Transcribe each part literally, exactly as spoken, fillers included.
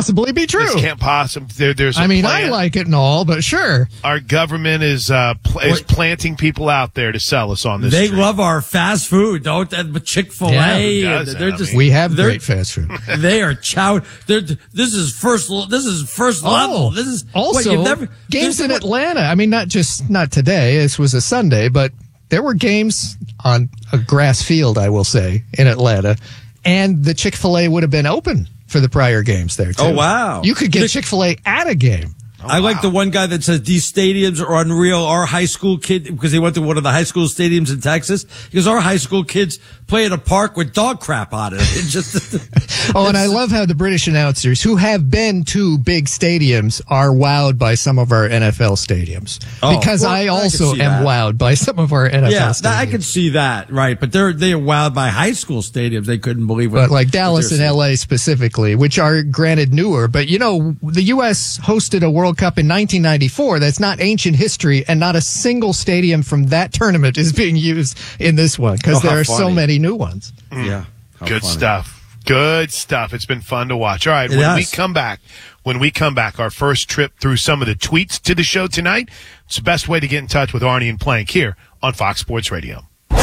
possibly be true. This can't possibly. There, there's. A I mean, plan. I like it and all, but sure. Our government is uh, pl- is Wait. planting people out there to sell us on this. They street. love our fast food, don't they? Chick-fil-A. Yeah, who doesn't? They're I just mean- We have they're- great fast food. They are chow. They're, this is first. This is first level. This is also what, you've never, games in what- Atlanta. I mean, not just not today. This was a Sunday, but there were games on a grass field, I will say, in Atlanta, and the Chick-fil-A would have been open for the prior games there too. Oh, wow. You could get The- Chick-fil-A at a game. I like the one guy that says these stadiums are unreal. Our high school kid, because he went to one of the high school stadiums in Texas, because our high school kids play in a park with dog crap on it. It just Oh, and I love how the British announcers who have been to big stadiums are wowed by some of our N F L stadiums. Oh, because well, I I can also see am that. wowed by some of our N F L yeah, stadiums. that, I can see that, right? But they're they are wowed by high school stadiums. They couldn't believe it. But like Dallas and L A specifically, which are granted newer. But, you know, the U S hosted a World Cup in nineteen ninety-four. That's not ancient history, and not a single stadium from that tournament is being used in this one because Oh, how there are so funny. many new ones. Yeah, how Good funny. stuff. Good stuff. It's been fun to watch. All right, It when has. we come back, when we come back, our first trip through some of the tweets to the show tonight, it's the best way to get in touch with Arnie and Plank here on Fox Sports Radio.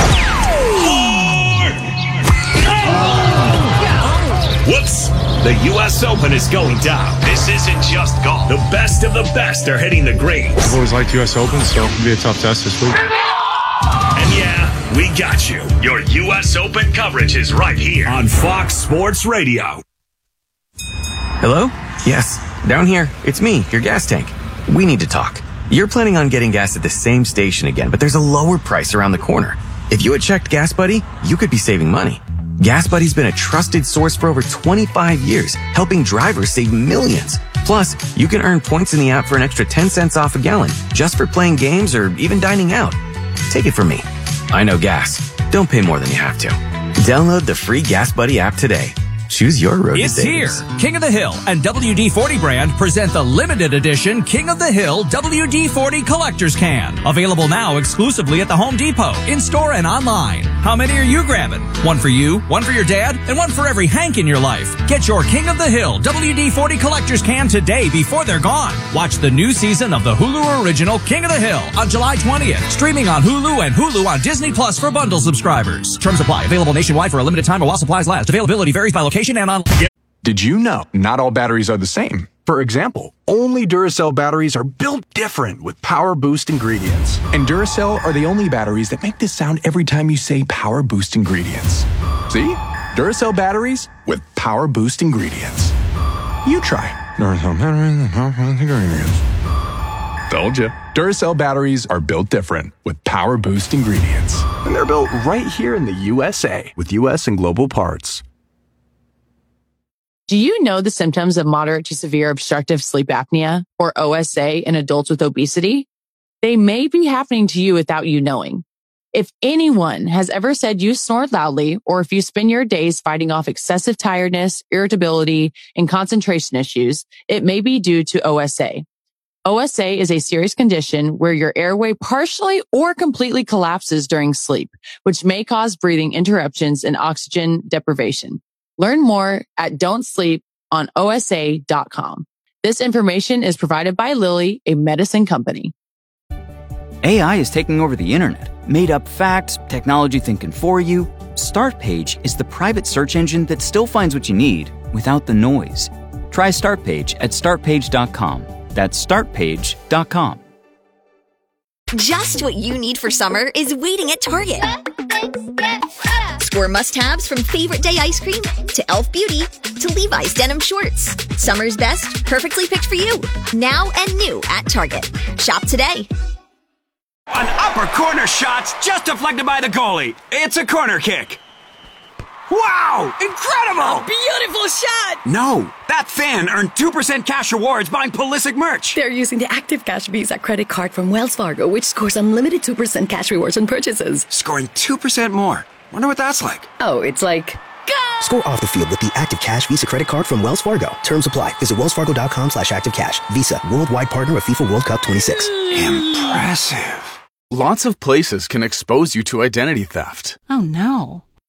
Whoops! The U S Open is going down. This isn't just golf. The best of the best are hitting the greens. I've always liked U S Open, so it'll be a tough test this week. And yeah, we got you. Your U S Open coverage is right here on Fox Sports Radio. Hello? Yes, down here. It's me, your gas tank. We need to talk. You're planning on getting gas at the same station again, but there's a lower price around the corner. If you had checked Gas Buddy, you could be saving money. Gas Buddy's been a trusted source for over twenty-five years, helping drivers save millions. Plus, you can earn points in the app for an extra ten cents off a gallon just for playing games or even dining out. Take it from me. I know gas. Don't pay more than you have to. Download the free Gas Buddy app today. Choose your road to It's here. savings. King of the Hill and W D forty brand present the limited edition King of the Hill W D forty Collector's Can. Available now exclusively at the Home Depot, in-store and online. How many are you grabbing? One for you, one for your dad, and one for every Hank in your life. Get your King of the Hill W D forty Collector's Can today before they're gone. Watch the new season of the Hulu original King of the Hill on July twentieth. Streaming on Hulu and Hulu on Disney Plus for bundle subscribers. Terms apply. Available nationwide for a limited time while supplies last. Availability varies by location and on. Did you know not all batteries are the same? For example, only Duracell batteries are built different with Power Boost ingredients. And Duracell are the only batteries that make this sound every time you say Power Boost ingredients. See? Duracell batteries with Power Boost ingredients. You try. Duracell batteries with Power Boost ingredients. Told you. Duracell batteries are built different with Power Boost ingredients. And they're built right here in the U S A with U S and global parts. Do you know the symptoms of moderate to severe obstructive sleep apnea, or O S A, in adults with obesity? They may be happening to you without you knowing. If anyone has ever said you snore loudly, or if you spend your days fighting off excessive tiredness, irritability, and concentration issues, it may be due to O S A. O S A is a serious condition where your airway partially or completely collapses during sleep, which may cause breathing interruptions and oxygen deprivation. Learn more at don't sleep on O S A dot com. This information is provided by Lilly, a medicine company. A I is taking over the internet. Made up facts, technology thinking for you. Startpage is the private search engine that still finds what you need without the noise. Try Startpage at start page dot com. That's start page dot com. Just what you need for summer is waiting at Target. Score must-haves from favorite day ice cream to e l f Beauty to Levi's denim shorts. Summer's best, perfectly picked for you. Now and new at Target. Shop today. An upper corner shot's just deflected by the goalie. It's a corner kick. Wow! Incredible! Beautiful shot! No, that fan earned two percent cash rewards buying Pulisic merch. They're using the Active Cash Visa credit card from Wells Fargo, which scores unlimited two percent cash rewards on purchases. Scoring two percent more. Wonder what that's like. Oh, it's like... Score off the field with the Active Cash Visa credit card from Wells Fargo. Terms apply. Visit wellsfargo.com slash activecash. Visa, worldwide partner of FIFA World Cup twenty-six. Impressive. Lots of places can expose you to identity theft. Oh, no.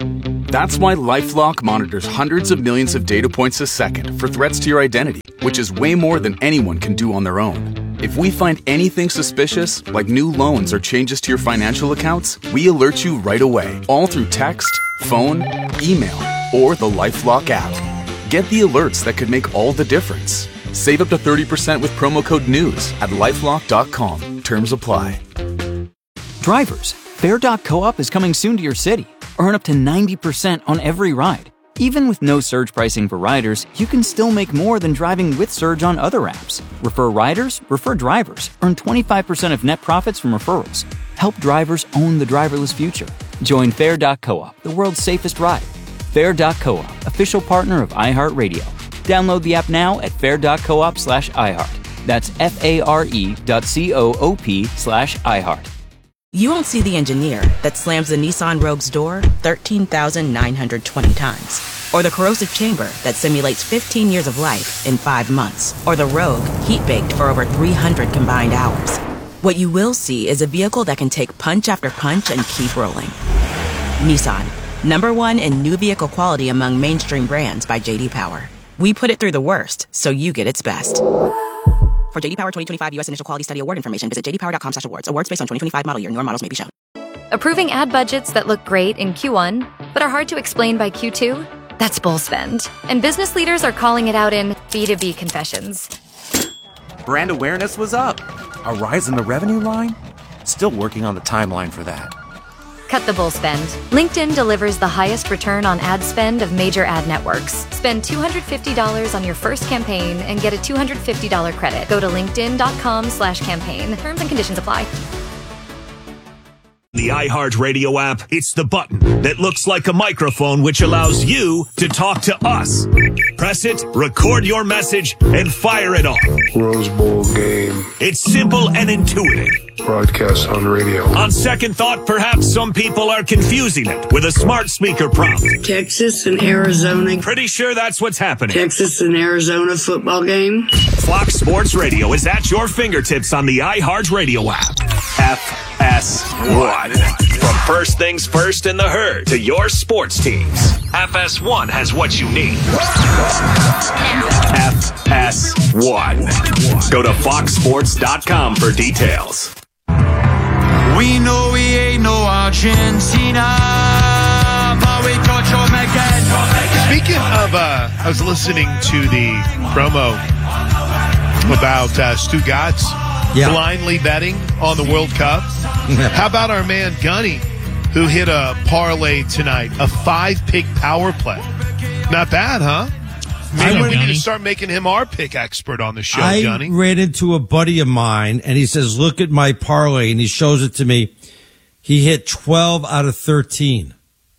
That's why LifeLock monitors hundreds of millions of data points a second for threats to your identity, which is way more than anyone can do on their own. If we find anything suspicious, like new loans or changes to your financial accounts, we alert you right away, all through text, phone, email, or the LifeLock app. Get the alerts that could make all the difference. Save up to thirty percent with promo code NEWS at lifelock dot com. Terms apply. Drivers, Fair dot coop is coming soon to your city. Earn up to ninety percent on every ride. Even with no surge pricing for riders, you can still make more than driving with Surge on other apps. Refer riders, refer drivers. Earn twenty-five percent of net profits from referrals. Help drivers own the driverless future. Join Fair dot coop, the world's safest ride. Fair dot coop, official partner of iHeartRadio. Download the app now at fair dot coop slash iHeart. That's F-A-R-E dot C-O-O-P slash iHeart. You won't see the engineer that slams the Nissan Rogue's door thirteen thousand nine hundred twenty times. Or the corrosive chamber that simulates fifteen years of life in five months. Or the Rogue heat-baked for over three hundred combined hours. What you will see is a vehicle that can take punch after punch and keep rolling. Nissan, number one in new vehicle quality among mainstream brands by J D Power. We put it through the worst, so you get its best. For J D Power twenty twenty-five U S Initial Quality Study Award information, visit j d power dot com slash awards. Awards based on twenty twenty-five model year. Newer models may be shown. Approving ad budgets that look great in Q one, but are hard to explain by Q two? That's bull spend. And business leaders are calling it out in B two B confessions. Brand awareness was up. A rise in the revenue line? Still working on the timeline for that. Cut the bull spend. LinkedIn delivers the highest return on ad spend of major ad networks. Spend two hundred fifty dollars on your first campaign and get a two hundred fifty dollars credit. Go to linkedin dot com slash campaign. Terms and conditions apply. The iHeartRadio app, it's the button that looks like a microphone which allows you to talk to us. Press it, record your message, and fire it off. Rose Bowl game. It's simple and intuitive. Broadcast on radio. On second thought, perhaps some people are confusing it with a smart speaker prompt. Texas and Arizona. Pretty sure that's what's happening. Texas and Arizona football game. Fox Sports Radio is at your fingertips on the iHeartRadio app. F S one. From first things first in the herd to your sports teams, F S one has what you need. F S one. Go to fox sports dot com for details. We know we ain't no Argentina, but we got your Megan. Speaking of, uh, I was listening to the promo about uh, Stu Gatz yeah. blindly betting on the World Cup. How about our man Gunny, who hit a parlay tonight, a five-pick power play? Not bad, huh? Maybe we need to start making him our pick expert on the show, I Gunny. ran into a buddy of mine, and he says, look at my parlay, and he shows it to me. He hit twelve out of thirteen.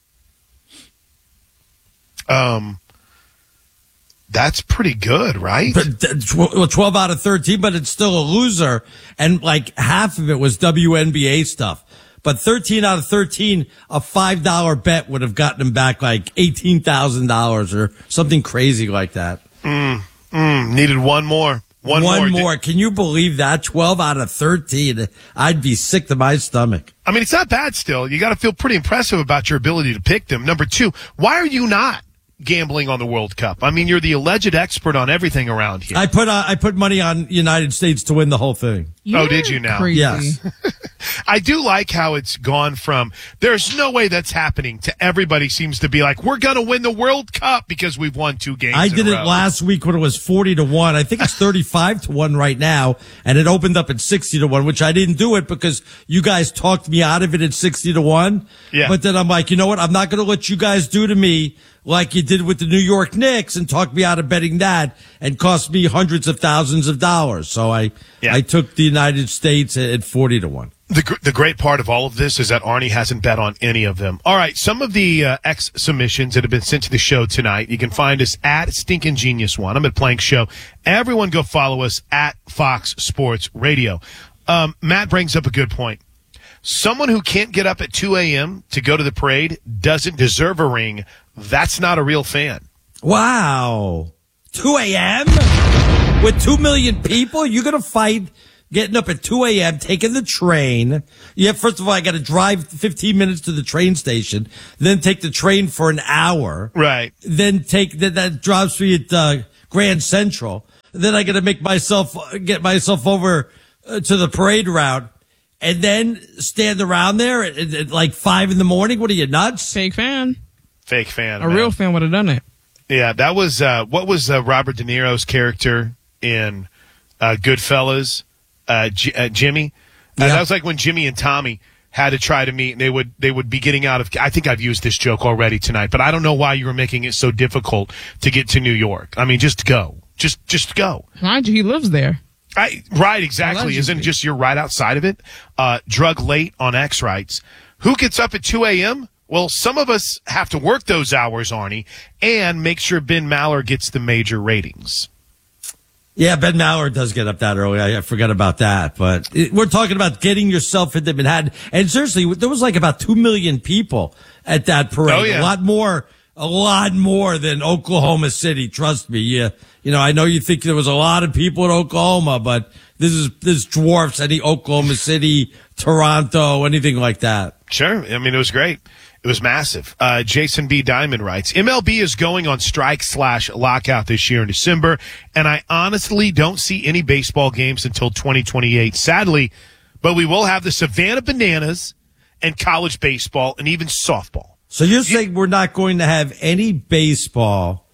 Um, that's pretty good, right? But twelve out of thirteen, but it's still a loser. And like half of it was W N B A stuff. But thirteen out of thirteen, a five dollar bet would have gotten him back like eighteen thousand dollars or something crazy like that. Mm, mm, needed one more. One, one more. more. Can you believe that? twelve out of thirteen. I'd be sick to my stomach. I mean, it's not bad still. You got to feel pretty impressive about your ability to pick them. Number two, why are you not gambling on the World Cup? I mean, you're the alleged expert on everything around here. I put uh, I put money on United States to win the whole thing. You're oh, did you now? Crazy. Yes. I do like how it's gone from there's no way that's happening to everybody seems to be like, we're going to win the World Cup because we've won two games. I in did a it row. last week when it was forty to one. I think it's thirty-five to one right now. And it opened up at sixty to one, which I didn't do it because you guys talked me out of it at sixty to one. Yeah. But then I'm like, you know what? I'm not going to let you guys do to me like you did with the New York Knicks and talk me out of betting that and cost me hundreds of thousands of dollars. So I, yeah. I took the United States at forty to one. The the great part of all of this is that Arnie hasn't bet on any of them. All right, some of the uh, X submissions that have been sent to the show tonight, you can find us at Stinkin' Genius One. I'm at Plank Show. Everyone go follow us at Fox Sports Radio. Um, Matt brings up a good point. Someone who can't get up at two a.m. to go to the parade doesn't deserve a ring. That's not a real fan. Wow. two a.m.? With two million people? You're going to fight getting up at two a.m., taking the train. Yeah, first of all, I got to drive fifteen minutes to the train station, then take the train for an hour. Right. Then take, that, that drops me at uh, Grand Central. Then I got to make myself, get myself over uh, to the parade route and then stand around there at, at, at like five in the morning. What are you, nuts? Fake fan. Fake fan. A man. real fan would have done it. Yeah, that was, uh, what was uh, Robert De Niro's character in uh, Goodfellas? Uh, G- uh, Jimmy. Uh, Yeah. That was like when Jimmy and Tommy had to try to meet, and they would they would be getting out of. I think I've used this joke already tonight, but I don't know why you were making it so difficult to get to New York. I mean, just go, just just go. Mind you, he lives there. I, right, exactly. Allegedly. Isn't it just you're right outside of it? Uh, drug late on X writes, who gets up at two a.m.? Well, some of us have to work those hours, Arnie, and make sure Ben Maller gets the major ratings. Yeah, Ben Maller does get up that early. I, I forgot about that. But it, we're talking about getting yourself into Manhattan. And seriously, there was like about two million people at that parade. Oh, yeah. A lot more, a lot more than Oklahoma City. Trust me. Yeah. You know, I know you think there was a lot of people in Oklahoma, but this is, this dwarfs any Oklahoma City, Toronto, anything like that. Sure. I mean, it was great. It was massive. Uh, Jason B. Diamond writes, M L B is going on strike slash lockout this year in December, and I honestly don't see any baseball games until twenty twenty-eight. Sadly, but we will have the Savannah Bananas and college baseball and even softball. So you're saying we're not going to have any baseball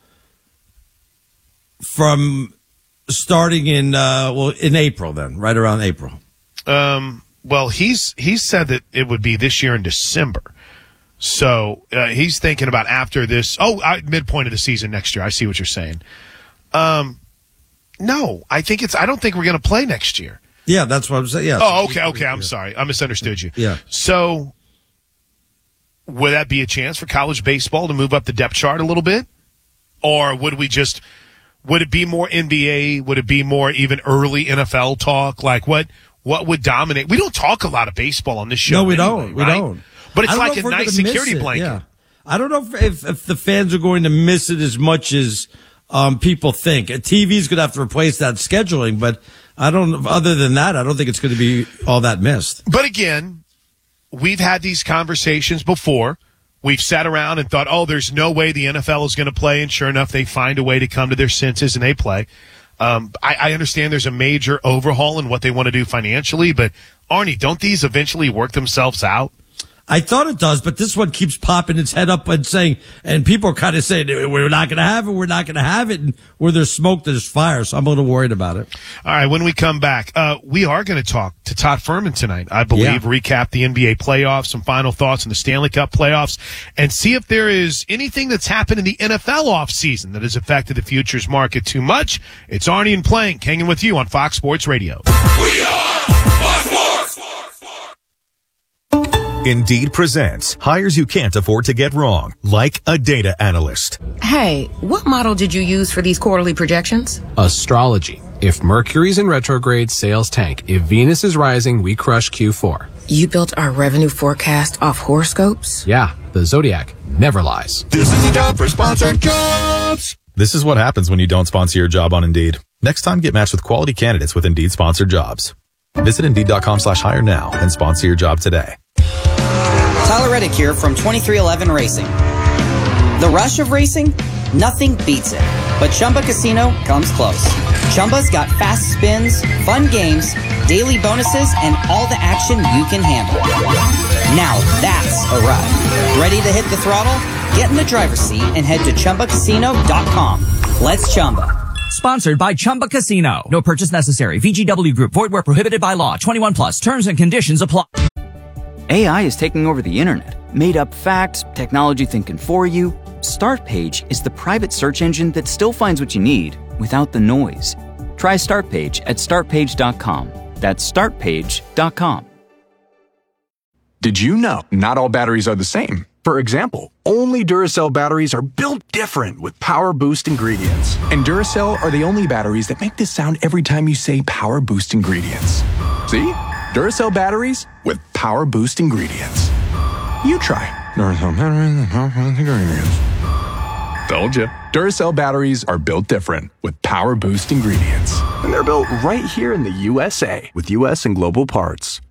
from starting in, uh, well, in April then, right around April? Um, well, he's, he's said that it would be this year in December. So uh, he's thinking about after this. Oh, uh, midpoint of the season next year. I see what you're saying. Um, no, I think it's. I don't think we're going to play next year. Yeah, that's what I'm saying. Yeah. Oh, okay, okay. I'm sorry. I misunderstood you. Yeah. So would that be a chance for college baseball to move up the depth chart a little bit, or would we just? Would it be more N B A? Would it be more even early N F L talk? Like what? What would dominate? We don't talk a lot of baseball on this show. No, we anyway, don't. We right? don't. But it's I don't like know if a we're nice gonna miss security it. blanket. Yeah. I don't know if, if, if the fans are going to miss it as much as um, people think. T V's going to have to replace that scheduling, but I don't. Other than that, I don't think it's going to be all that missed. But again, we've had these conversations before. We've sat around and thought, oh, there's no way the N F L is going to play. And sure enough, they find a way to come to their senses and they play. Um, I, I understand there's a major overhaul in what they want to do financially, but Arnie, don't these eventually work themselves out? I thought it does, but this one keeps popping its head up and saying, and people are kind of saying, we're not going to have it, we're not going to have it. And where there's smoke, there's fire. So I'm a little worried about it. All right, when we come back, uh, we are going to talk to Todd Fuhrman tonight, I believe, Yeah. recap the N B A playoffs, some final thoughts on the Stanley Cup playoffs, and see if there is anything that's happened in the N F L offseason that has affected the futures market too much. It's Arnie and Plank hanging with you on Fox Sports Radio. We are Fox Sports! Indeed presents hires you can't afford to get wrong, like a data analyst. Hey, what model did you use for these quarterly projections? Astrology. If Mercury's in retrograde, sales tank. If Venus is rising, we crush Q four. You built our revenue forecast off horoscopes? Yeah, the Zodiac never lies. This is the job for sponsored jobs. This is what happens when you don't sponsor your job on Indeed. Next time, get matched with quality candidates with Indeed sponsored jobs. Visit Indeed.com slash hire now and sponsor your job today. Tyler Reddick here from twenty-three eleven Racing. The rush of racing? Nothing beats it. But Chumba Casino comes close. Chumba's got fast spins, fun games, daily bonuses, and all the action you can handle. Now that's a ride. Ready to hit the throttle? Get in the driver's seat and head to Chumba Casino dot com. Let's Chumba. Sponsored by Chumba Casino. No purchase necessary. V G W Group. Void where prohibited by law. twenty-one plus. Terms and conditions apply. A I is taking over the internet. Made up facts, technology thinking for you. Startpage is the private search engine that still finds what you need without the noise. Try Startpage at start page dot com. That's start page dot com. Did you know not all batteries are the same? For example, only Duracell batteries are built different with Power Boost ingredients. And Duracell are the only batteries that make this sound every time you say Power Boost ingredients. See? Duracell batteries with Power Boost ingredients. You try Duracell batteries with Power Boost ingredients. Told ya. Duracell batteries are built different with Power Boost ingredients. And they're built right here in the U S A with U S and global parts.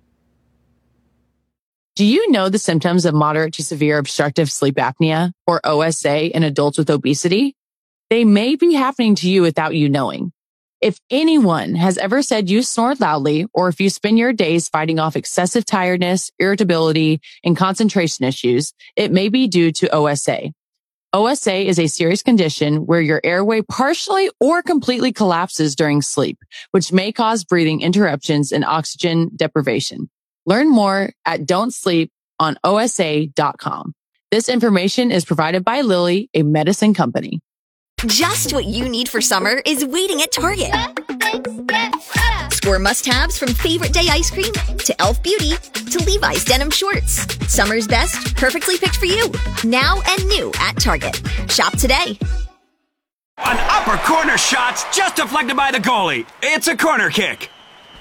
Do you know the symptoms of moderate to severe obstructive sleep apnea, or O S A, in adults with obesity? They may be happening to you without you knowing. If anyone has ever said you snore loudly, or if you spend your days fighting off excessive tiredness, irritability, and concentration issues, it may be due to O S A. O S A is a serious condition where your airway partially or completely collapses during sleep, which may cause breathing interruptions and oxygen deprivation. Learn more at don't sleep on O S A dot com. This information is provided by Lilly, a medicine company. Just what you need for summer is waiting at Target. Score must-haves from Favorite Day ice cream to Elf Beauty to Levi's denim shorts. Summer's best, perfectly picked for you. Now and new at Target. Shop today. An upper corner shot's just deflected by the goalie. It's a corner kick.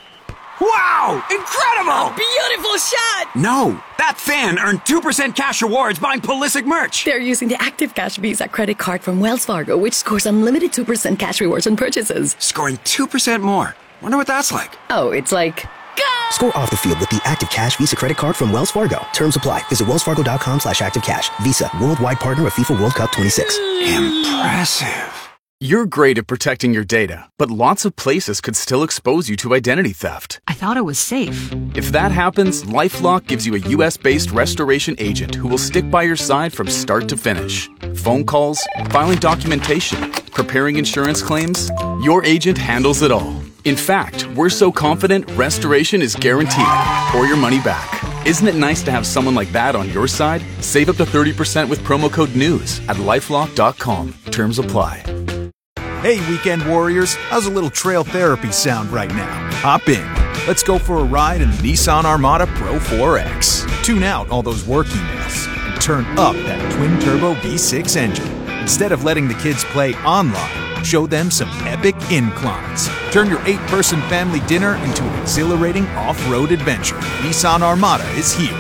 Wow! Incredible! Beautiful shot! No, that fan earned two percent cash rewards buying Pulisic merch. They're using the Active Cash Visa credit card from Wells Fargo, which scores unlimited two percent cash rewards on purchases. Scoring two percent more. Wonder what that's like. Oh, it's like... Score off the field with the Active Cash Visa credit card from Wells Fargo. Terms apply. Visit wellsfargo.com slash activecash. Visa, worldwide partner of FIFA World Cup twenty-six. Impressive. You're great at protecting your data, but lots of places could still expose you to identity theft. I thought it was safe. If that happens, LifeLock gives you a U S-based restoration agent who will stick by your side from start to finish. Phone calls, filing documentation, preparing insurance claims, your agent handles it all. In fact, we're so confident restoration is guaranteed, or your money back. Isn't it nice to have someone like that on your side? Save up to thirty percent with promo code NEWS at lifelock dot com. Terms apply. Hey, weekend warriors, how's a little trail therapy sound right now? Hop in. Let's go for a ride in the Nissan Armada Pro four X. Tune out all those work emails and turn up that twin-turbo V six engine. Instead of letting the kids play online, show them some epic inclines. Turn your eight-person family dinner into an exhilarating off-road adventure. Nissan Armada is here.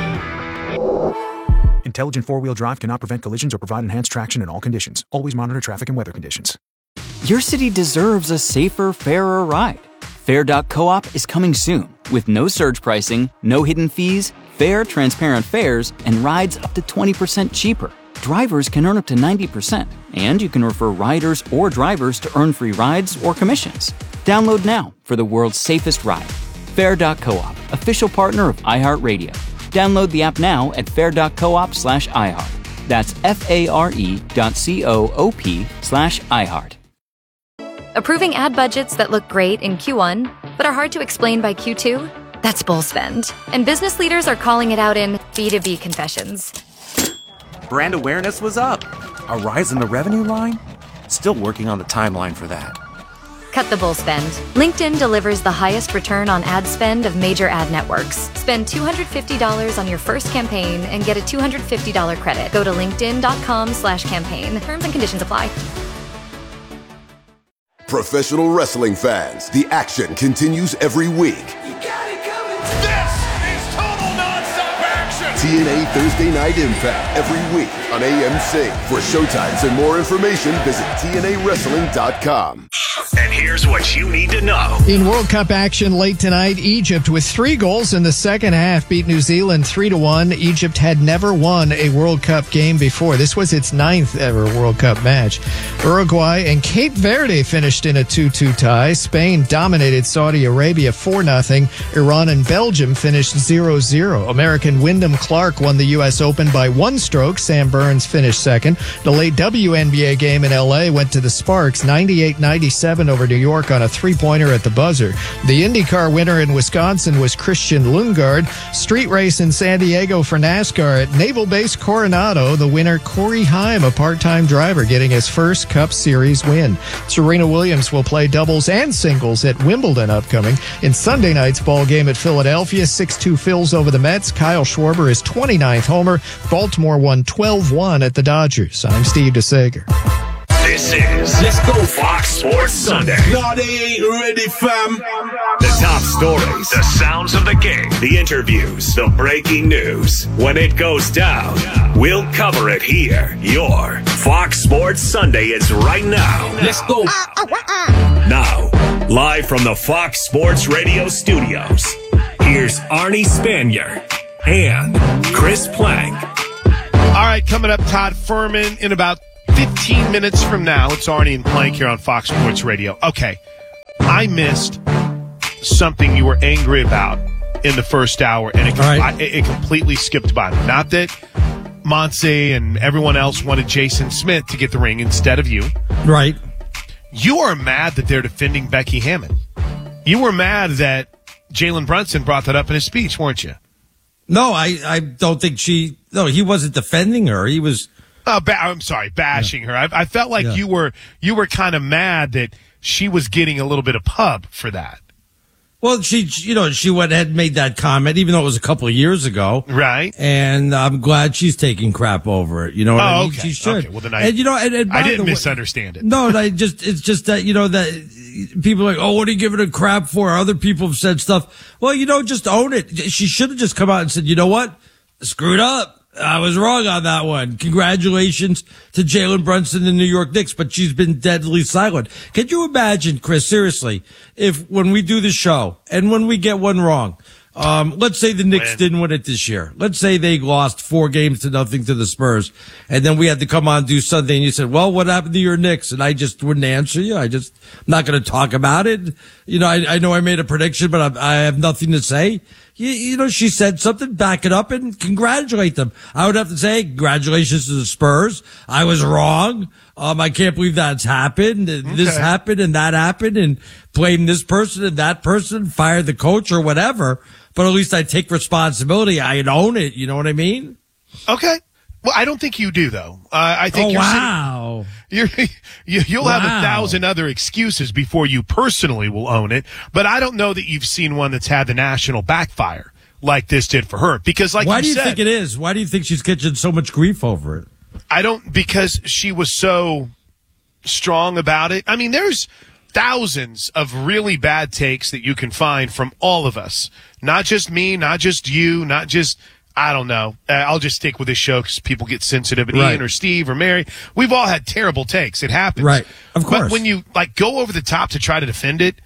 Intelligent four-wheel drive cannot prevent collisions or provide enhanced traction in all conditions. Always monitor traffic and weather conditions. Your city deserves a safer, fairer ride. Fair dot coop is coming soon with no surge pricing, no hidden fees, fair, transparent fares, and rides up to twenty percent cheaper. Drivers can earn up to ninety percent, and you can refer riders or drivers to earn free rides or commissions. Download now for the world's safest ride. Fair dot coop, official partner of iHeartRadio. Download the app now at fair dot coop slash iHeart. That's F-A-R-E dot C-O-O-P slash iHeart. Approving ad budgets that look great in Q one, but are hard to explain by Q two? That's bull spend. And business leaders are calling it out in B two B confessions. Brand awareness was up. A rise in the revenue line? Still working on the timeline for that. Cut the bull spend. LinkedIn delivers the highest return on ad spend of major ad networks. Spend two hundred fifty dollars on your first campaign and get a two hundred fifty dollars credit. Go to linkedin.com slash campaign. Terms and conditions apply. Professional wrestling fans, the action continues every week. You got it coming. This is total nonstop action. T N A Thursday Night Impact every week on A M C. For showtimes and more information, visit T N A wrestling dot com. And here's what you need to know. In World Cup action late tonight, Egypt with three goals in the second half beat New Zealand three to one. Egypt had never won a World Cup game before. This was its ninth ever World Cup match. Uruguay and Cape Verde finished in a two two tie. Spain dominated Saudi Arabia four nothing. Iran and Belgium finished zero zero. American Wyndham Clark won the U S Open by one stroke. Sam Burns finished second. The late W N B A game in L A went to the Sparks ninety-eight ninety-seven over New York on a three-pointer at the buzzer. The IndyCar winner in Wisconsin was Christian Lundgaard. Street race in San Diego for NASCAR at Naval Base Coronado. The winner, Corey Heim, a part-time driver, getting his first Cup Series win. Serena Williams will play doubles and singles at Wimbledon upcoming. In Sunday night's ball game at Philadelphia, six two Phils over the Mets. Kyle Schwarber is twenty-ninth homer. Baltimore won twelve one at the Dodgers. I'm Steve DeSager. This is Let's Go Fox Sports Sunday. No, they ain't ready, fam. The top stories, the sounds of the game, the interviews, the breaking news. When it goes down, we'll cover it here. Your Fox Sports Sunday is right now. Let's go. Now, live from the Fox Sports Radio studios, here's Arnie Spanier and Chris Plank. All right, coming up, Todd Furman in about fifteen minutes from now. It's Arnie and Plank here on Fox Sports Radio. Okay, I missed something you were angry about in the first hour, and it, right. I, it completely skipped by me. Not that Monse and everyone else wanted Jason Smith to get the ring instead of you. Right. You are mad that they're defending Becky Hammon. You were mad that Jalen Brunson brought that up in his speech, weren't you? No, I, I don't think she – no, he wasn't defending her. He was uh, – ba- I'm sorry, bashing yeah. her. I, I felt like yeah. you were you were kind of mad that she was getting a little bit of pub for that. Well, she, you know, she went ahead and made that comment, even though it was a couple of years ago. Right. And I'm glad she's taking crap over it. You know what oh, I mean? Okay. She should. Okay. Well, then I, and, you know, and, and I didn't way, misunderstand it. No, I just, it's just that, you know, that people are like, oh, what are you giving her crap for? Other people have said stuff. Well, you know, just own it. She should have just come out and said, you know what? I screwed up. I was wrong on that one. Congratulations to Jalen Brunson and the New York Knicks, but she's been deadly silent. Can you imagine, Chris, seriously, if when we do the show and when we get one wrong, um, let's say the Knicks Win. didn't win it this year. Let's say they lost four games to nothing to the Spurs, and then we had to come on and do Sunday, and you said, well, what happened to your Knicks? And I just wouldn't answer you. I just, I'm not going to talk about it. You know, I, I know I made a prediction, but I, I have nothing to say. You, you know, she said something, back it up and congratulate them. I would have to say, congratulations to the Spurs. I was wrong. Um, I can't believe that's happened. Okay. This happened and that happened, and blame this person and that person, fire the coach or whatever. But at least I take responsibility. I own it. You know what I mean? Okay. Well, I don't think you do, though. Uh, I think oh, you're wow. You're, you, you'll wow. have a thousand other excuses before you personally will own it. But I don't know that you've seen one that's had the national backfire like this did for her. Because, like why you do you said, think it is? Why do you think she's catching so much grief over it? I don't, because she was so strong about it. I mean, there's thousands of really bad takes that you can find from all of us. Not just me, not just you, not just, I don't know. Uh, I'll just stick with this show because people get sensitive. And right. Ian or Steve or Mary, we've all had terrible takes. It happens. Right. Of course. But when you like go over the top to try to defend it,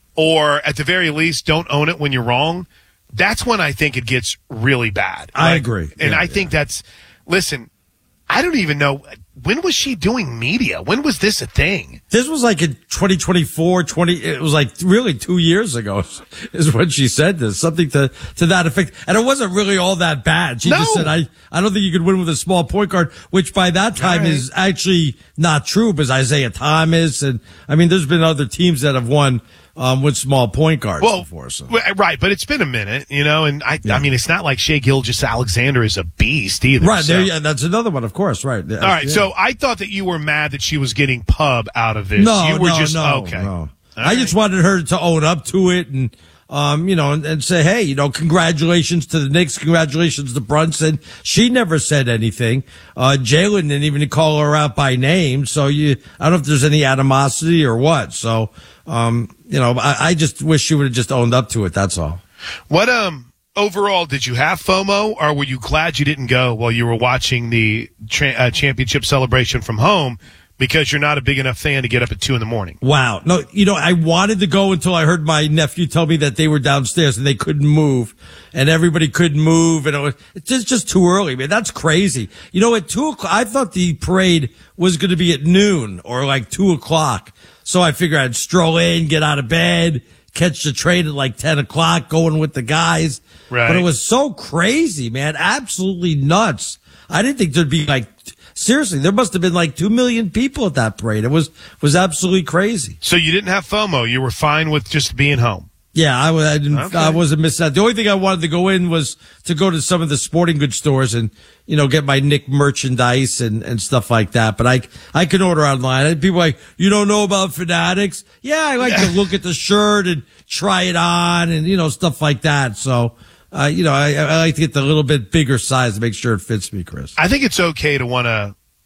or at the very least don't own it when you're wrong, that's when I think it gets really bad. I like, agree. And yeah, I yeah. think that's, listen, I don't even know. When was she doing media? When was this a thing? This was like in twenty twenty-four, twenty, it was like really two years ago is when she said this, something to, to that effect. And it wasn't really all that bad. She no. just said, I, I don't think you could win with a small point guard, which by that time right. is actually not true because Isaiah Thomas and, I mean, there's been other teams that have won Um, with small point guards well, before. So. Right, but it's been a minute, you know, and I yeah. I mean, it's not like Shai Gilgeous-Alexander is a beast either. Right, so. there, yeah, that's another one, of course, right. All right, yeah. So I thought that you were mad that she was getting pub out of this. No, you were no, just, no, okay. no. I right. just wanted her to own up to it and, um, you know, and, and say, hey, you know, congratulations to the Knicks, congratulations to Brunson. She never said anything. Uh, Jalen didn't even call her out by name, so you, I don't know if there's any animosity or what, so, um, you know, I, I just wish she would have just owned up to it. That's all. What, um, overall, did you have FOMO or were you glad you didn't go while you were watching the tra- uh, championship celebration from home because you're not a big enough fan to get up at two in the morning? Wow. No, you know, I wanted to go until I heard my nephew tell me that they were downstairs and they couldn't move and everybody couldn't move. And it was it's just, just too early, man. That's crazy. You know, at two o'clock, I thought the parade was going to be at noon or like two o'clock. So I figured I'd stroll in, get out of bed, catch the train at like ten o'clock, going with the guys. Right. But it was so crazy, man. Absolutely nuts. I didn't think there'd be like, seriously, there must have been like two million people at that parade. It was, was absolutely crazy. So you didn't have FOMO. You were fine with just being home. Yeah, I, I didn't, okay. I wasn't missing out. The only thing I wanted to go in was to go to some of the sporting goods stores and, you know, get my Knick merchandise and, and stuff like that. But I, I can order online. And people are like, you don't know about Fanatics? Yeah, I like to look at the shirt and try it on and, you know, stuff like that. So, uh, you know, I, I like to get the little bit bigger size to make sure it fits me, Chris. I think it's okay to want to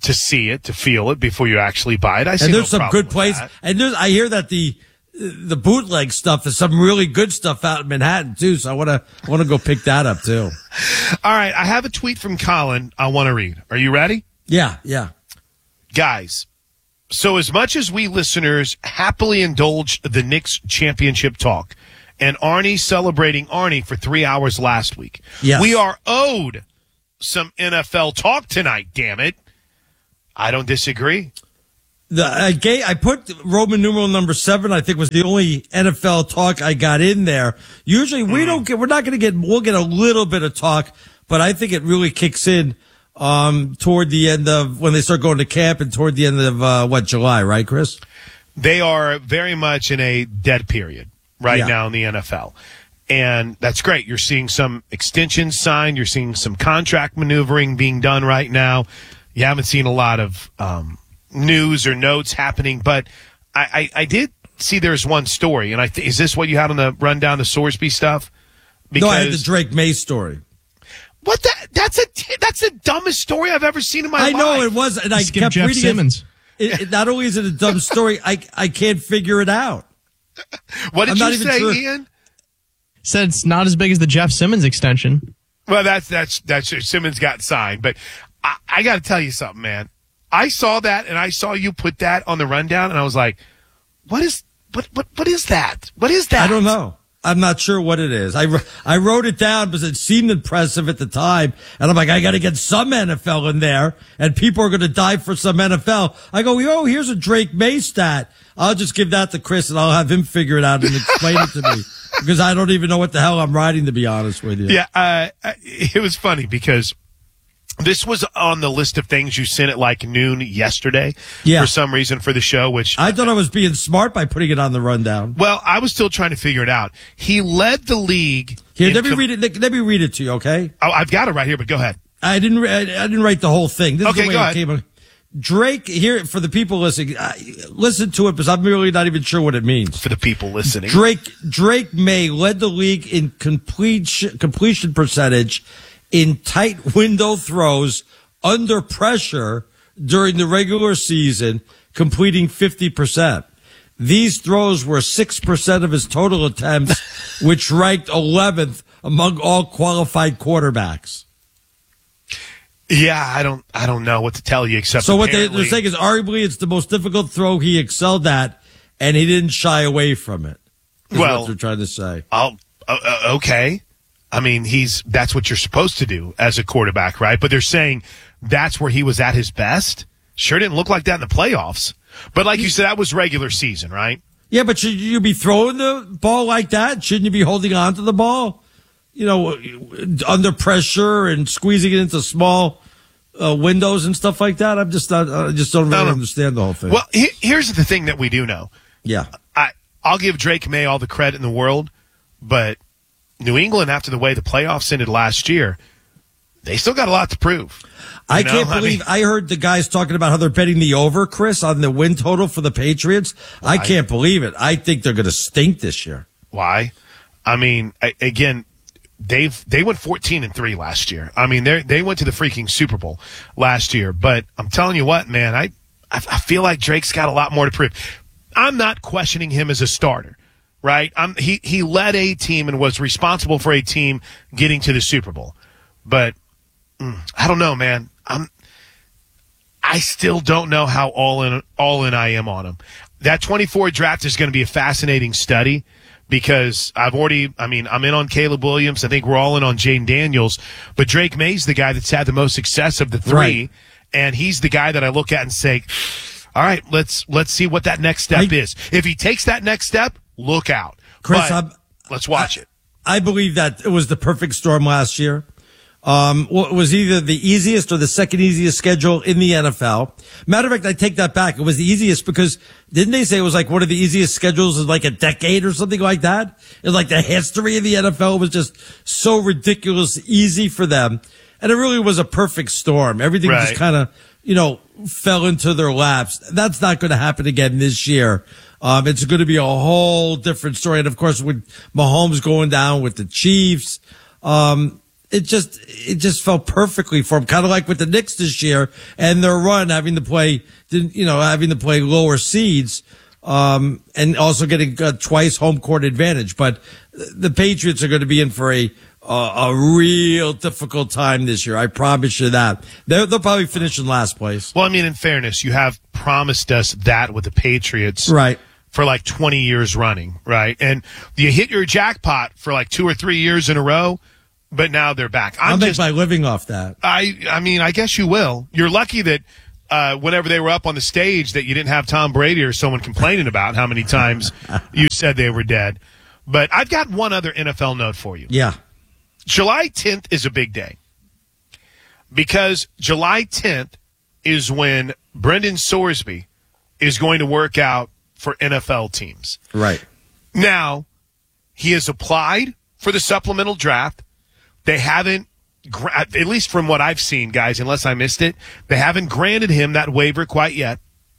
to see it, to feel it before you actually buy it. I see and no there's some problem good with places. that. And there's, I hear that the the bootleg stuff is some really good stuff out in Manhattan too. So I want to want to go pick that up too. All right, I have a tweet from Colin I want to read. Are you ready? Yeah, yeah. Guys, so as much as we listeners happily indulge the Knicks championship talk and Arnie celebrating Arnie for three hours last week, yes. we are owed some N F L talk tonight, damn it. I don't disagree. The I, gave, I put Roman numeral number seven. I think was the only N F L talk I got in there. Usually we mm. don't get. We're not going to get. We'll get a little bit of talk, but I think it really kicks in um, toward the end of when they start going to camp and toward the end of uh, what July, right, Chris? They are very much in a dead period right yeah. now in the N F L. And that's great. You're seeing some extensions signed. You're seeing some contract maneuvering being done right now. You haven't seen a lot of um, news or notes happening, but I, I, I did see there's one story, and I th- is this what you had on the rundown, the Sorsby stuff? Because, no, I had the Drake May story. What? That, that's a that's the dumbest story I've ever seen in my I life. I know it was, and I Skip kept Jeff reading Simmons. it. it. Not only is it a dumb story, I I can't figure it out. What did I'm you say, sure. Ian? Said it's not as big as the Jeff Simmons extension. Well, that's that's that's Simmons got signed, but I, I got to tell you something, man. I saw that, and I saw you put that on the rundown, and I was like, "What is what what what is that? What is that?" I don't know. I'm not sure what it is. I I wrote it down because it seemed impressive at the time, and I'm like, I got to get some N F L in there, and people are going to die for some N F L. I go, oh, here's a Drake May stat. I'll just give that to Chris, and I'll have him figure it out and explain it to me. Because I don't even know what the hell I'm writing, to be honest with you. Yeah, uh, it was funny because this was on the list of things you sent at like noon yesterday yeah. for some reason for the show, which I thought I was being smart by putting it on the rundown. Well, I was still trying to figure it out. He led the league. Here, let me com- read it. Let me read it to you, okay? Oh, I've got it right here, but go ahead. I didn't. I didn't write the whole thing. This okay, is the way go it ahead. Came on. Drake, here, for the people listening, uh, listen to it because I'm really not even sure what it means. For the people listening. Drake, Drake May led the league in complete, completion percentage in tight window throws under pressure during the regular season, completing fifty percent. These throws were six percent of his total attempts, which ranked eleventh among all qualified quarterbacks. Yeah, I don't, I don't know what to tell you except. So apparently. what they, they're saying is, arguably, it's the most difficult throw he excelled at, and he didn't shy away from it. Is well, what they're trying to say. I'll, uh, uh, okay. I mean, he's that's what you're supposed to do as a quarterback, right? But they're saying that's where he was at his best. Sure didn't look like that in the playoffs, but like you said, that was regular season, right? Yeah, but should you be throwing the ball like that? Shouldn't you be holding on to the ball? You know, under pressure and squeezing it into small uh, windows and stuff like that. I'm just not. I just don't really no, no. understand the whole thing. Well, he, here's the thing that we do know. Yeah, I I'll give Drake May all the credit in the world, but New England, after the way the playoffs ended last year, they still got a lot to prove. I know? can't I believe mean, I heard the guys talking about how they're betting the over, Chris, on the win total for the Patriots. Why? I can't believe it. I think they're going to stink this year. Why? I mean, I, again, they've they went fourteen and three last year. I mean, they they went to the freaking Super Bowl last year. But I'm telling you what, man, I I feel like Drake's got a lot more to prove. I'm not questioning him as a starter, right? I'm, he he led a team and was responsible for a team getting to the Super Bowl. But mm, I don't know, man. I'm I still don't know how all in all in I am on him. That twenty-four draft is going to be a fascinating study because I've already, I mean, I'm in on Caleb Williams. I think we're all in on Jaden Daniels, but Drake May's the guy that's had the most success of the three, right. and he's the guy that I look at and say, all right, let's let's see what that next step I, is. If he takes that next step, look out. Chris, but let's watch I, it. I believe that it was the perfect storm last year. Um, it was either the easiest or the second easiest schedule in the N F L. Matter of fact, I take that back. It was the easiest because didn't they say it was like one of the easiest schedules in like a decade or something like that? In like the history of the N F L was just so ridiculous easy for them. And it really was a perfect storm. Everything right. just kind of, you know, fell into their laps. That's not going to happen again this year. Um, it's going to be a whole different story. And of course, with Mahomes going down with the Chiefs, um, it just it just felt perfectly for him, kind of like with the Knicks this year and their run, having to play, you know, having to play lower seeds, um, and also getting uh, twice home court advantage. But the Patriots are going to be in for a uh, a real difficult time this year. I promise you that. They're, they'll probably finish in last place. Well, I mean, in fairness, you have promised us that with the Patriots, right, for like twenty years running, right? And you hit your jackpot for like two or three years in a row. But now they're back. I'm I'll make just, my living off that. I, I mean, I guess you will. You're lucky that uh, whenever they were up on the stage that you didn't have Tom Brady or someone complaining about how many times you said they were dead. But I've got one other N F L note for you. Yeah. July tenth is a big day because July tenth is when Brendan Sorsby is going to work out for N F L teams. Right. Now, he has applied for the supplemental draft. They haven't, at least from what I've seen, guys, unless I missed it, they haven't granted him that waiver quite yet.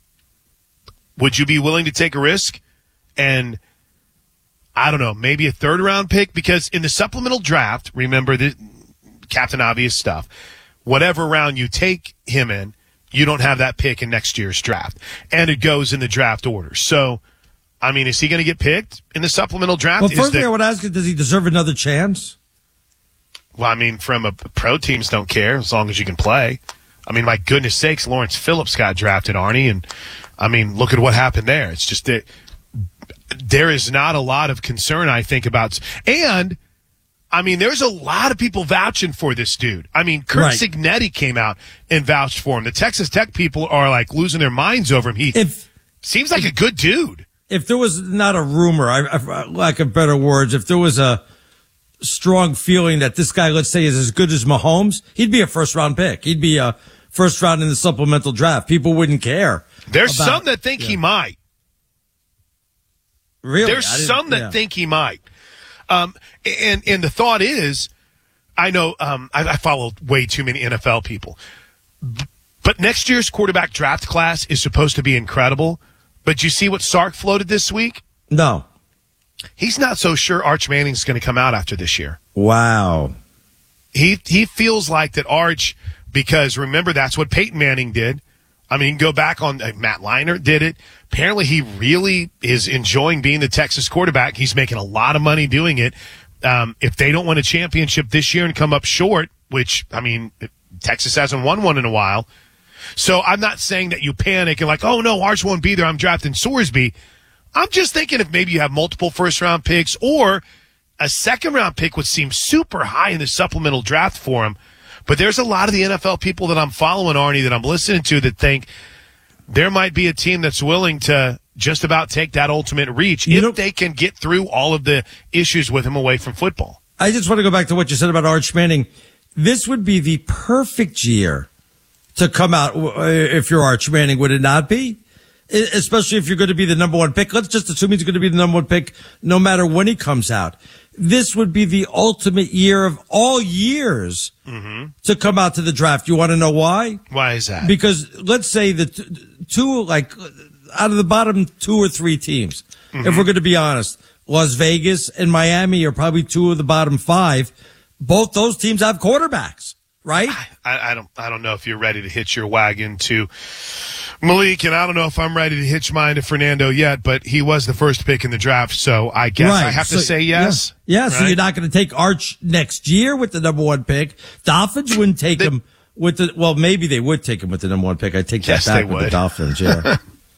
Would you be willing to take a risk and, I don't know, maybe a third round pick? Because in the supplemental draft, remember the Captain Obvious stuff, whatever round you take him in, you don't have that pick in next year's draft. And it goes in the draft order. So, I mean, is he going to get picked in the supplemental draft? Well, first is thing the, I would ask is, does he deserve another chance? Well, I mean, from a pro teams don't care as long as you can play. I mean, my goodness sakes, Lawrence Phillips got drafted, Arnie, and I mean, look at what happened there. It's just that there is not a lot of concern, I think, about. And I mean, there's a lot of people vouching for this dude. I mean, Kurt Right. Signetti came out and vouched for him. The Texas Tech people are like losing their minds over him. He if, seems like a good dude. If there was not a rumor, I, I lack of better words, if there was a strong feeling that this guy, let's say, is as good as Mahomes, he'd be a first round pick. He'd be a first round in the supplemental draft. People wouldn't care. There's about- some that think yeah. he might. Really? There's I didn't- some that yeah. think he might. Um, and, and the thought is, I know, um, I, I follow way too many N F L people, but next year's quarterback draft class is supposed to be incredible. But you see what Sark floated this week? No. He's not so sure Arch Manning's going to come out after this year. Wow. He he feels like that Arch, because remember, that's what Peyton Manning did. I mean, you can go back on, uh, Matt Leinart did it. Apparently, he really is enjoying being the Texas quarterback. He's making a lot of money doing it. Um, if they don't win a championship this year and come up short, which, I mean, Texas hasn't won one in a while. So I'm not saying that you panic and like, oh, no, Arch won't be there, I'm drafting Sorsby. I'm just thinking if maybe you have multiple first-round picks or a second-round pick would seem super high in the supplemental draft for him. But there's a lot of the N F L people that I'm following, Arnie, that I'm listening to that think there might be a team that's willing to just about take that ultimate reach You if know- they can get through all of the issues with him away from football. I just want to go back to what you said about Arch Manning. This would be the perfect year to come out uh, if you're Arch Manning, would it not be? I- Especially if you're going to be the number one pick. Let's just assume he's going to be the number one pick no matter when he comes out. This would be the ultimate year of all years Mm-hmm. to come out to the draft. You want to know why? Why is that? Because let's say the t- two, like out of the bottom two or three teams, Mhm. if we're going to be honest, Las Vegas and Miami are probably two of the bottom five. Both those teams have quarterbacks, right? I, I don't I don't know if you're ready to hitch your wagon to Malik, and I don't know if I'm ready to hitch mine to Fernando yet, but he was the first pick in the draft, so I guess I have So- to say yes. Yeah, yeah so right? you're not going to take Arch next year with the number one pick. Dolphins wouldn't take him with the, well, maybe they would take him with the number one pick. I take Yes, that they back with the would. Dolphins, yeah.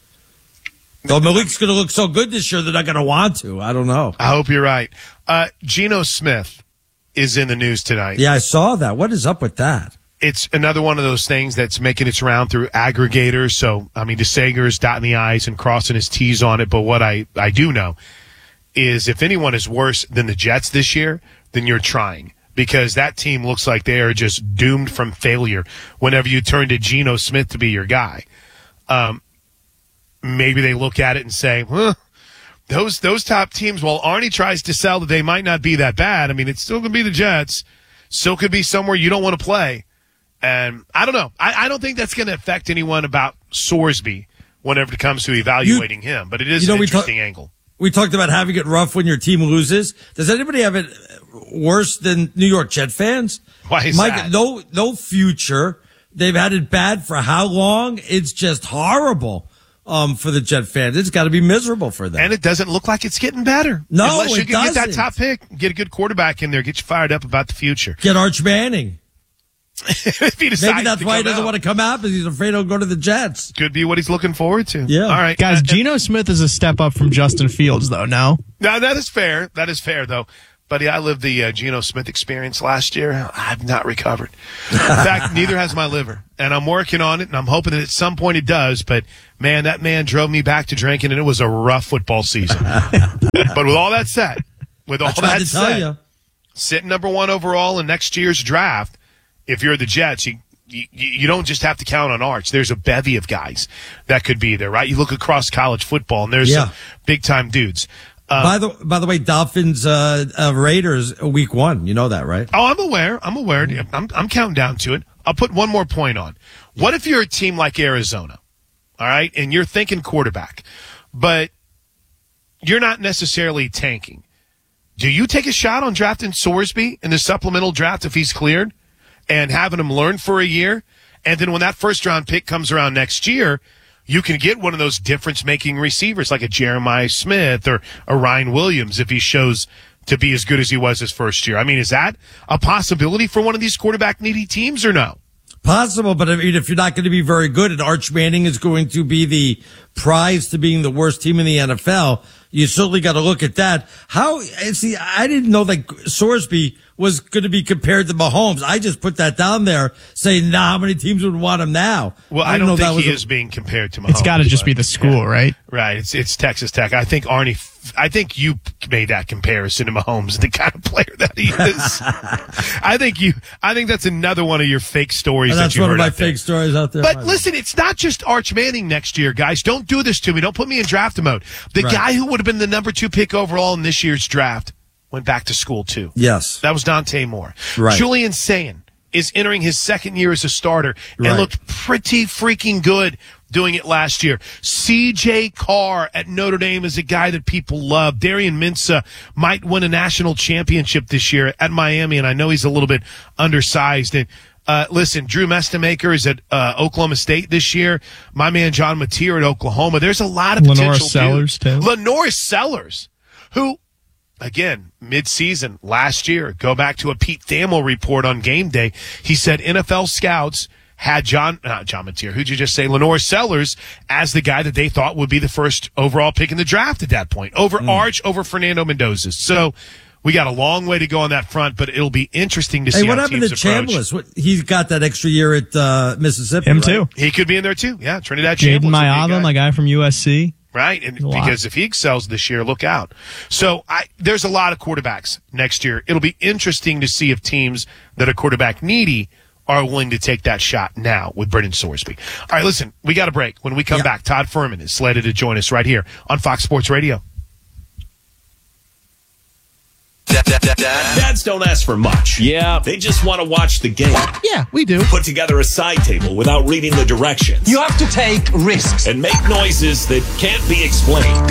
Well, Malik's going to look so good this year, they're not going to want to. I don't know. I hope you're right. Uh, Geno Smith is in the news tonight. Yeah, I saw that. What is up with that? It's another one of those things that's making its round through aggregators. So, I mean, DeSager's dotting the I's and crossing his T's on it. But what I, I do know is if anyone is worse than the Jets this year, then you're trying. Because that team looks like they are just doomed from failure whenever you turn to Geno Smith to be your guy. Um, maybe they look at it and say, huh, those those top teams, while Arnie tries to sell that they might not be that bad, I mean, it's still going to be the Jets. Still could be somewhere you don't want to play. And I don't know. I, I don't think that's going to affect anyone about Sorsby whenever it comes to evaluating him. But it is you know, an we ta- interesting angle. we talked about having it rough when your team loses. Does anybody have it worse than New York Jet fans? Why is Mike, that? No, no future. They've had it bad for how long? It's just horrible. Um, for the Jet fans, it's got to be miserable for them. And it doesn't look like it's getting better. No, Unless you it can get that doesn't. top pick, get a good quarterback in there, get you fired up about the future. Get Arch Manning. If he decides Maybe that's to why he come doesn't out. want to come out because he's afraid he'll go to the Jets. Could be what he's looking forward to. Yeah. All right. Guys, Uh, Geno Smith is a step up from Justin Fields, though, no? No, that is fair. That is fair, though. Buddy, I lived the uh, Geno Smith experience last year. I've not recovered. In fact, neither has my liver. And I'm working on it, and I'm hoping that at some point it does. But, man, that man drove me back to drinking, and it was a rough football season. But with all that said, with all I tried that to tell said, you. sitting number one overall in next year's draft, if you're the Jets, you, you you don't just have to count on Arch. There's a bevy of guys that could be there, right? You look across college football, and there's Yeah. some big-time dudes. Um, by the by the way, Dolphins uh, uh, Raiders week one. You know that, right? Oh, I'm aware. I'm aware. I'm, I'm counting down to it. I'll put one more point on. What if you're a team like Arizona, all right, and you're thinking quarterback, but you're not necessarily tanking? Do you take a shot on drafting Sorsby in the supplemental draft if he's cleared and having him learn for a year? And then when that first-round pick comes around next year, you can get one of those difference-making receivers like a Jeremiah Smith or a Ryan Williams if he shows to be as good as he was his first year. I mean, is that a possibility for one of these quarterback-needy teams or no? Possible, but I mean, if you're not going to be very good and Arch Manning is going to be the prize to being the worst team in the N F L, you certainly got to look at that. How, see, I didn't know that Sorsby was going to be compared to Mahomes. I just put that down there saying, nah, how many teams would want him now? Well, I, didn't don't know think that was he a- is being compared to Mahomes. It's got to just but- be the school, yeah. right? Right. It's it's Texas Tech. I think Arnie, I think you made that comparison to Mahomes, the kind of player that he is. I think you, I think that's another one of your fake stories And that that's you one heard of my out there. fake stories out there. But listen, it's not just Arch Manning next year, guys. Don't do this to me. Don't put me in draft mode. The Right. guy who would have been the number two pick overall in this year's draft went back to school too. Yes. That was Dante Moore. Right. Julian Sayin is entering his second year as a starter and Right. looked pretty freaking good doing it last year. C J Carr at Notre Dame is a guy that people love. Darian Minsa might win a national championship this year at Miami, and I know he's a little bit undersized. And uh, listen, Drew Mestamaker is at uh, Oklahoma State this year. My man John Mateer at Oklahoma. There's a lot of Lenore potential Sellers, dudes. too. Lenore Sellers, who again, mid-season last year, go back to a Pete Thamel report on game day. He said N F L scouts had John, not John Mateer, who'd you just say, Lenore Sellers as the guy that they thought would be the first overall pick in the draft at that point, over Mm. Arch, over Fernando Mendoza. So we got a long way to go on that front, but it'll be interesting to see Hey, what how happened teams to approach. Chambliss? What, he's got that extra year at uh, Mississippi. Him right? too. He could be in there too. Yeah, Trinidad Jaden Chambliss would be a Mayava, guy. my guy from U S C. Right, and A lot. because if he excels this year, look out. So I, there's a lot of quarterbacks next year. It'll be interesting to see if teams that are quarterback needy are willing to take that shot now with Brendan Sorsby. All right, listen, we got a break. When we come Yeah. back, Todd Furman is slated to join us right here on Fox Sports Radio. Dads don't ask for much. Yeah. They just want to watch the game. Yeah, we do. Put together a side table without reading the directions. You have to take risks. And make noises that can't be explained.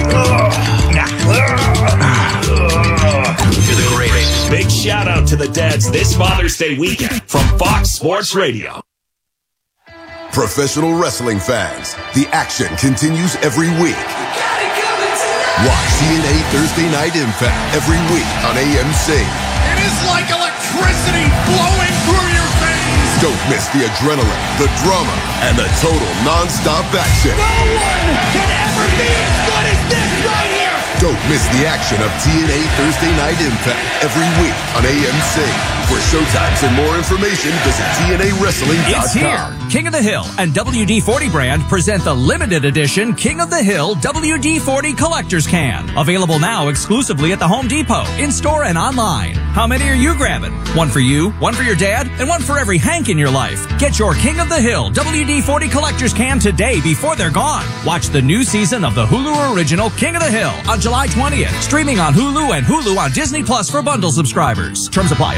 You're the greatest. Big shout out to the dads this Father's Day weekend from Fox Sports Radio. Professional wrestling fans, the action continues every week. Watch T N A Thursday Night Impact every week on A M C. It is like electricity flowing through your veins. Don't miss the adrenaline, the drama, and the total non-stop action. No one can ever be as good as this right here. Don't miss the action of T N A Thursday Night Impact every week on A M C. For showtimes and more information, visit T N A wrestling dot com. It's here. King of the Hill and W D forty brand present the limited edition King of the Hill W D forty Collector's Can. Available now exclusively at the Home Depot, in-store and online. How many are you grabbing? One for you, one for your dad, and one for every Hank in your life. Get your King of the Hill W D forty Collector's Can today before they're gone. Watch the new season of the Hulu original King of the Hill on July twentieth. Streaming on Hulu and Hulu on Disney Plus for bundle subscribers. Terms apply. Available nationwide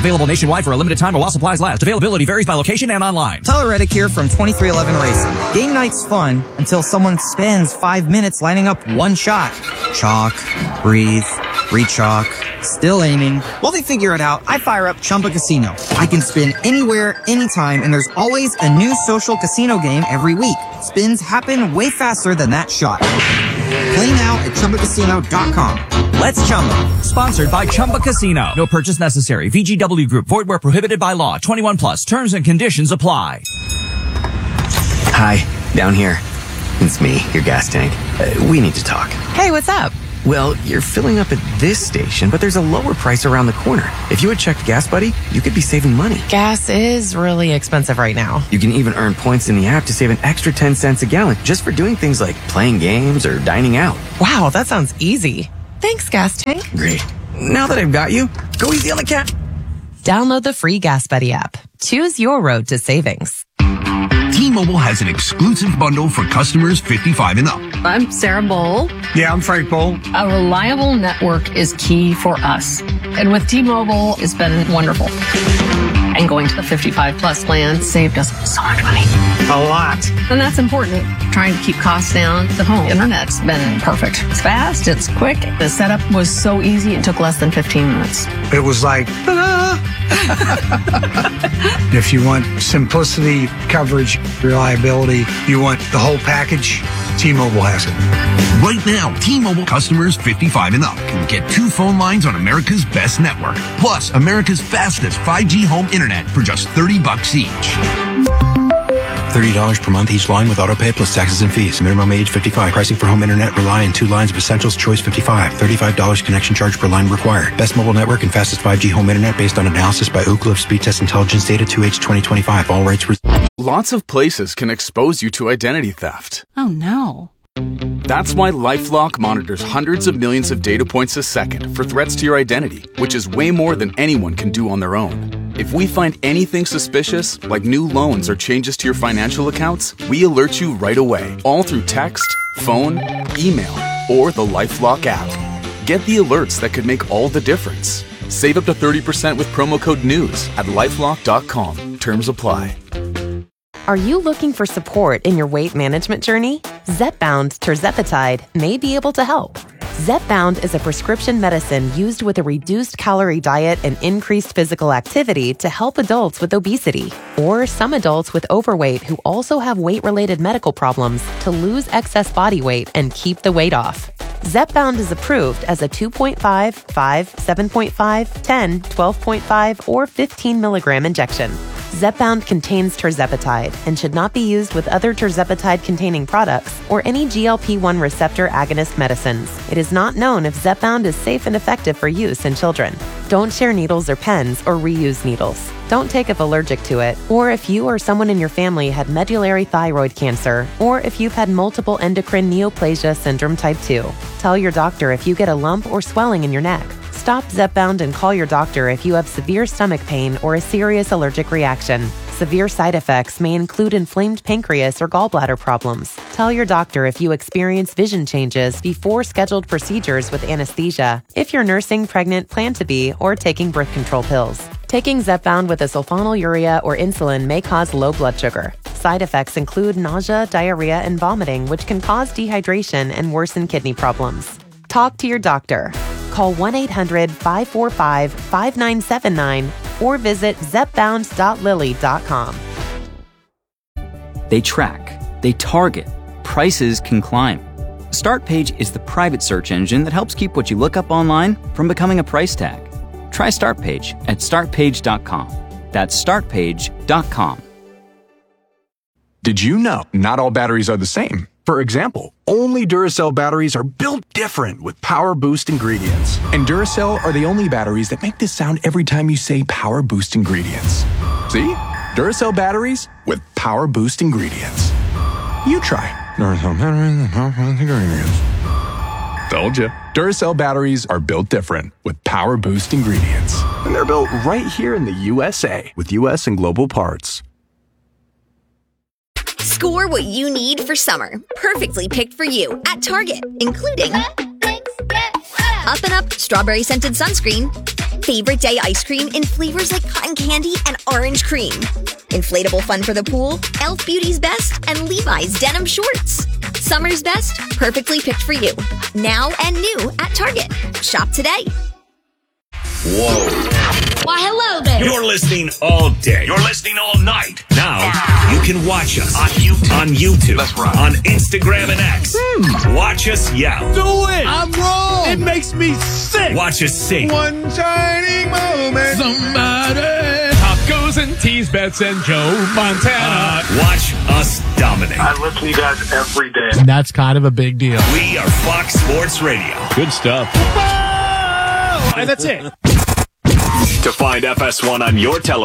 nationwide for a limited time or while supplies last. Availability varies by location and online. Tyler Reddick here from twenty-three eleven Racing. Game night's fun until someone spends five minutes lining up one shot. Chalk, breathe, re-chalk, still aiming. While they figure it out, I fire up Chumba Casino. I can spin anywhere, anytime, and there's always a new social casino game every week. Spins happen way faster than that shot. Play now at Chumba Casino dot com. Let's Chumba. Sponsored by Chumba Casino. No purchase necessary. V G W Group. Void where prohibited by law. twenty-one plus. Terms and conditions apply. Hi, down here. It's me, your gas tank. Uh, we need to talk. Hey, what's up? Well, you're filling up at this station, but there's a lower price around the corner. If you had checked Gas Buddy, you could be saving money. Gas is really expensive right now. You can even earn points in the app to save an extra ten cents a gallon just for doing things like playing games or dining out. Wow, that sounds easy. Thanks, Gas Tank. Great. Now that I've got you, go easy on the cat. Download the free Gas Buddy app. Choose your road to savings. T-Mobile has an exclusive bundle for customers fifty-five and up. I'm Sarah Bowl. Yeah, I'm Frank Bowl. A reliable network is key for us. And with T-Mobile, it's been wonderful. And going to the fifty-five plus plan saved us so much money. A lot. And that's important. Trying to keep costs down. The home internet's been perfect. It's fast, it's quick. The setup was so easy, it took less than fifteen minutes. It was like, if you want simplicity, coverage, reliability, you want the whole package, T-Mobile has it. Right now, T-Mobile customers fifty-five and up can get two phone lines on America's best network, plus America's fastest five G home internet for just thirty bucks each. thirty dollars per month each line with autopay plus taxes and fees. Minimum age fifty-five. Pricing for home internet rely on two lines of Essentials Choice fifty-five. thirty-five dollars connection charge per line required. Best mobile network and fastest five G home internet based on analysis by Ookla of Speed Test Intelligence Data two H twenty twenty-five. All rights reserved. Lots of places can expose you to identity theft. Oh no. That's why LifeLock monitors hundreds of millions of data points a second for threats to your identity, which is way more than anyone can do on their own. If we find anything suspicious, like new loans or changes to your financial accounts, we alert you right away, all through text, phone, email, or the LifeLock app. Get the alerts that could make all the difference. Save up to thirty percent with promo code NEWS at lifelock dot com. Terms apply. Are you looking for support in your weight management journey? Zepbound tirzepatide may be able to help. Zepbound is a prescription medicine used with a reduced calorie diet and increased physical activity to help adults with obesity or some adults with overweight who also have weight-related medical problems to lose excess body weight and keep the weight off. Zepbound is approved as a two point five, five, seven point five, ten, twelve point five, or fifteen milligram injection. Zepbound contains tirzepatide and should not be used with other tirzepatide-containing products or any G L P one receptor agonist medicines. It is not known if Zepbound is safe and effective for use in children. Don't share needles or pens or reuse needles. Don't take if allergic to it, or if you or someone in your family had medullary thyroid cancer, or if you've had multiple endocrine neoplasia syndrome type two. Tell your doctor if you get a lump or swelling in your neck. Stop Zepbound and call your doctor if you have severe stomach pain or a serious allergic reaction. Severe side effects may include inflamed pancreas or gallbladder problems. Tell your doctor if you experience vision changes before scheduled procedures with anesthesia, if you're nursing, pregnant, plan to be, or taking birth control pills. Taking Zepbound with a sulfonylurea or insulin may cause low blood sugar. Side effects include nausea, diarrhea, and vomiting, which can cause dehydration and worsen kidney problems. Talk to your doctor. Call one eight hundred, five four five, five nine seven nine or visit zepbound dot lilly dot com. They track, they target, prices can climb. StartPage is the private search engine that helps keep what you look up online from becoming a price tag. Try StartPage at start page dot com. That's start page dot com. Did you know not all batteries are the same? For example, only Duracell batteries are built different with Power Boost ingredients. And Duracell are the only batteries that make this sound every time you say Power Boost ingredients. See? Duracell batteries with Power Boost ingredients. You try. Duracell batteries with Power Boost ingredients. Told you. Duracell batteries are built different with Power Boost ingredients. And they're built right here in the U S A with U S and global parts. Score what you need for summer. Perfectly picked for you at Target, including Up and Up strawberry scented sunscreen. Favorite day ice cream in flavors like cotton candy and orange cream. Inflatable fun for the pool, e l f Beauty's Best, and Levi's denim shorts. Summer's best, perfectly picked for you. Now and new at Target. Shop today. Whoa. Why, hello there. You're listening all day. You're listening all night. Now, you can watch us on YouTube. On YouTube. That's right. On Instagram and X. Hmm. Watch us yell. Do it. I'm wrong. It makes me sick. Watch us sing. One shining moment. Somebody. Tacos and teas, Bets and Joe Montana. Uh, watch us dominate. I listen to you guys every day. That's kind of a big deal. We are Fox Sports Radio. Good stuff. And that's it. To find F S one on your television,